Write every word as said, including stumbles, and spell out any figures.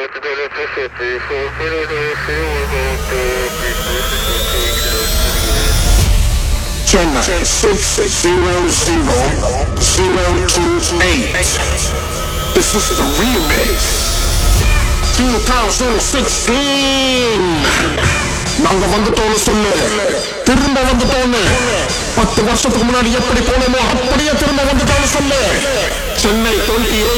Chennai six zero zero zero two eight. This is the remix. twenty sixteen. நாங்க வந்துட்டோம்னு சொல்லு, திரும்ப வந்துட்டோம்னு. பத்து வருஷத்துக்கு முன்னாடி எப்படி போனோமோ அப்படியே திரும்ப வந்துட்டோம்னு சொல்லு. சென்னை டுவெண்ட்டி